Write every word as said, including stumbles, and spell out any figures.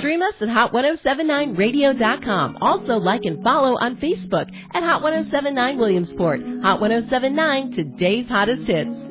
Stream us at hot ten seventy-nine radio dot com. Also like and follow on Facebook at Hot ten seventy-nine Williamsport. Hot ten seventy-nine, today's hottest hits.